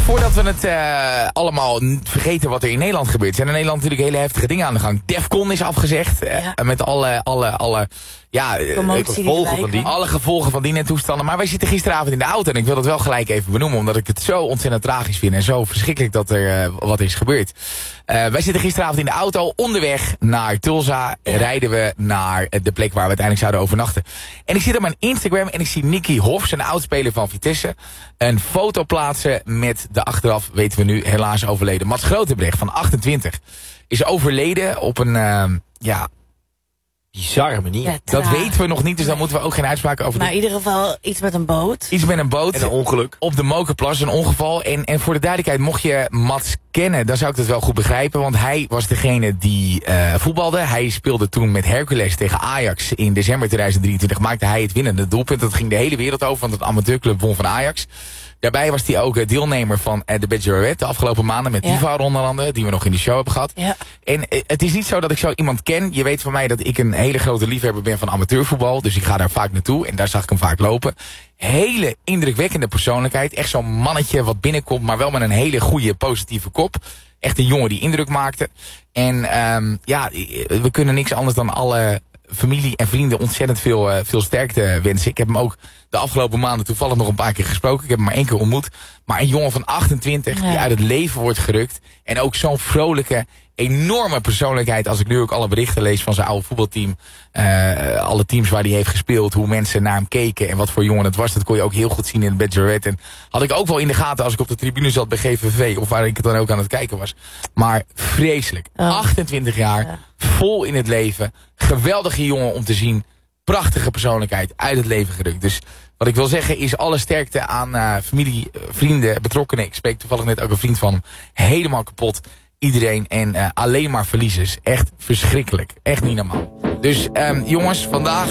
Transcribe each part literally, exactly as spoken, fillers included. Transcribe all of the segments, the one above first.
voordat we het uh, allemaal vergeten wat er in Nederland gebeurt, zijn in Nederland natuurlijk hele heftige dingen aan de gang. Defcon is afgezegd. Uh, ja. Met alle, alle, alle, ja, gevolgen van die. alle gevolgen van die en toestanden. Maar wij zitten gisteravond in de auto en ik wil dat wel gelijk even benoemen, omdat ik het zo ontzettend tragisch vind en zo verschrikkelijk dat er uh, wat is gebeurd. Uh, wij zitten gisteravond in de auto, onderweg naar Tulsa, ja. rijden we naar de plek waar we uiteindelijk zouden overnachten. En ik zit op mijn Instagram en ik zie Nicky Hofs, een oudspeler van Vitesse, een foto plaatsen met de achteraf, weten we nu, helaas overleden Mats Grotebrecht van achtentwintig. Is overleden op een, uh, ja... bizarre manier. Ja, dat weten we nog niet, dus daar moeten we ook geen uitspraken over doen. Maar in ieder geval iets met een boot. Iets met een boot. En een ongeluk. Op de Mokerplas, een ongeval. En, en voor de duidelijkheid, mocht je Mats kennen, dan zou ik dat wel goed begrijpen. Want hij was degene die uh, voetbalde. Hij speelde toen met Hercules tegen Ajax. In december tweeduizend drieëntwintig maakte hij het winnende doelpunt. Dat ging de hele wereld over, want het amateurclub won van Ajax. Daarbij was hij ook deelnemer van de Bachelorette de afgelopen maanden met Tiva ja. onder andere, die we nog in de show hebben gehad. Ja. En het is niet zo dat ik zo iemand ken. Je weet van mij dat ik een hele grote liefhebber ben van amateurvoetbal. Dus ik ga daar vaak naartoe en daar zag ik hem vaak lopen. Hele indrukwekkende persoonlijkheid. Echt zo'n mannetje wat binnenkomt, maar wel met een hele goede positieve kop. Echt een jongen die indruk maakte. En um, ja, we kunnen niks anders dan alle familie en vrienden ontzettend veel, uh, veel sterkte wensen. Ik heb hem ook de afgelopen maanden toevallig nog een paar keer gesproken. Ik heb hem maar één keer ontmoet. Maar een jongen van achtentwintig ja. die uit het leven wordt gerukt. En ook zo'n vrolijke, enorme persoonlijkheid. Als ik nu ook alle berichten lees van zijn oude voetbalteam. Uh, alle teams waar hij heeft gespeeld. Hoe mensen naar hem keken en wat voor jongen het was. Dat kon je ook heel goed zien in het Bachelorette. En had ik ook wel in de gaten als ik op de tribune zat bij G V V. Of waar ik het dan ook aan het kijken was. Maar vreselijk. Oh. achtentwintig jaar. Ja. Vol in het leven. Geweldige jongen om te zien. Prachtige persoonlijkheid. Uit het leven gerukt. Dus wat ik wil zeggen is alle sterkte aan uh, familie, vrienden, betrokkenen. Ik spreek toevallig net ook een vriend van hem. Helemaal kapot. Iedereen en uh, alleen maar verliezers. Echt verschrikkelijk. Echt niet normaal. Dus um, jongens, vandaag,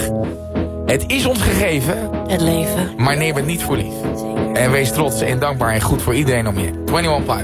het is ons gegeven. Het leven. Maar neem het niet voor lief. Zeker. En wees trots en dankbaar en goed voor iedereen om je. eenentwintig Pilots.